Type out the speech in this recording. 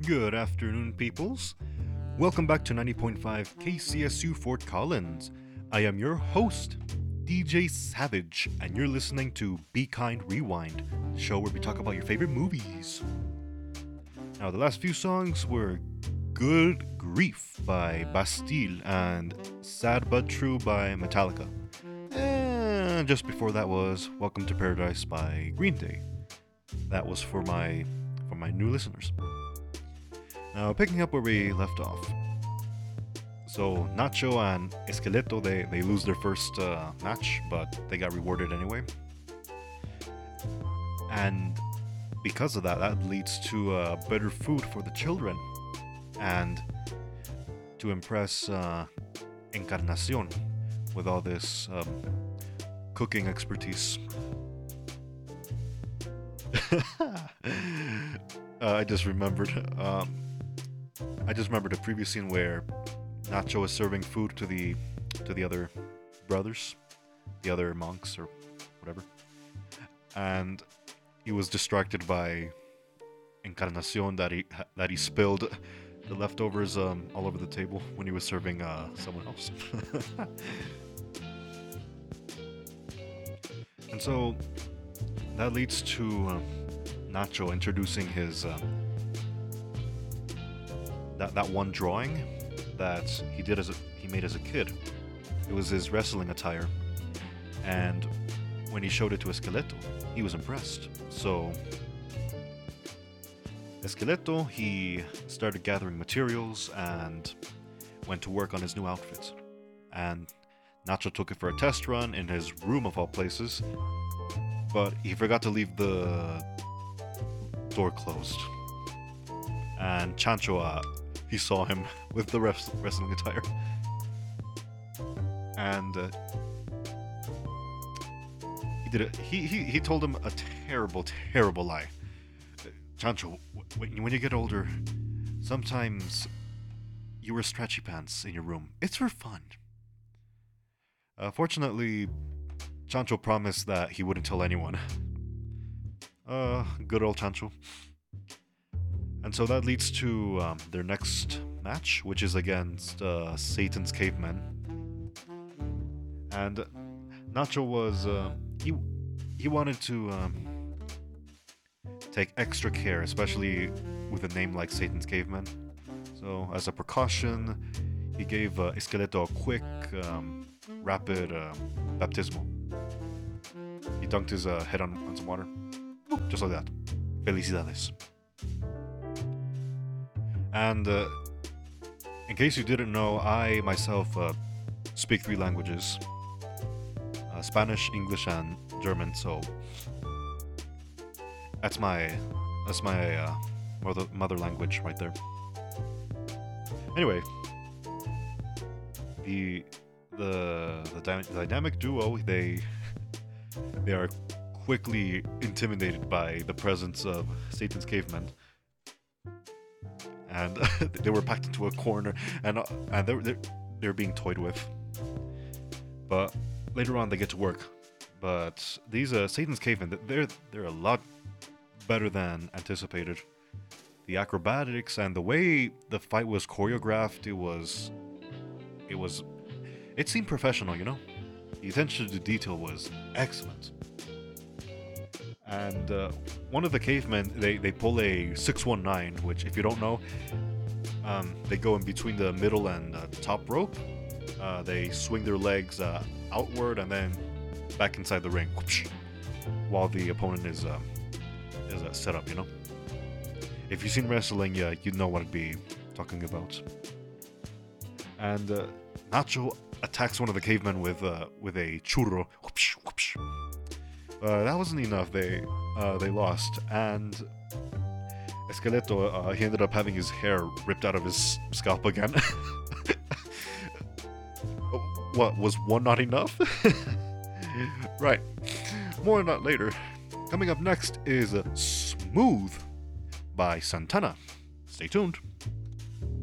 Good afternoon, peoples. Welcome back to 90.5 KCSU Fort Collins. I am your host, DJ Savage, and you're listening to Be Kind Rewind, the show where we talk about your favorite movies. Now, the last few songs were Good Grief by Bastille and Sad But True by Metallica. And just before that was Welcome to Paradise by Green Day. That was for my new listeners. Now, picking up where we left off. So, Nacho and Esqueleto, they lose their first match, but they got rewarded anyway. And because of that, that leads to better food for the children. And to impress Encarnacion with all this cooking expertise. I just remembered a previous scene where Nacho was serving food to the other brothers, the other monks or whatever, and he was distracted by Encarnacion that he spilled the leftovers all over the table when he was serving someone else. And so that leads to Nacho introducing his that one drawing that he made as a kid. It was his wrestling attire, and when he showed it to Esqueleto, he was impressed. So Esqueleto, he started gathering materials and went to work on his new outfit. And Nacho took it for a test run in his room of all places, but he forgot to leave the door closed. And Chancho, he saw him with the wrestling attire. And he did it. He told him a terrible lie. Chancho, when you get older, sometimes you wear stretchy pants in your room. It's for fun. Fortunately, Chancho promised that he wouldn't tell anyone. Good old Chancho. And so that leads to their next match, which is against Satan's Cavemen. And Nacho was he wanted to take extra care, especially with a name like Satan's Cavemen. So as a precaution, he gave Esqueleto a quick, rapid baptismal. He dunked his head on some water, just like that. Felicidades. And in case you didn't know, I myself speak 3 languages. Spanish, English, and German, so that's my mother language right there. Anyway, the dynamic duo, they are quickly intimidated by the presence of Satan's Cavemen. And they were packed into a corner, and they're being toyed with. But later on, they get to work. But these Satan's Cavemen, they're a lot better than anticipated. The acrobatics and the way the fight was choreographed, it seemed professional, you know. The attention to detail was excellent. And one of the cavemen, they pull a 619, which, if you don't know, they go in between the middle and top rope. They swing their legs outward and then back inside the ring, whoosh, while the opponent is set up, you know. If you've seen wrestling, you know what I'd be talking about. And Nacho attacks one of the cavemen with a churro. Whoosh, whoosh. That wasn't enough. They lost, and Esqueleto, he ended up having his hair ripped out of his scalp again. What, was one not enough? Right. More on that later. Coming up next is Smooth by Santana. Stay tuned.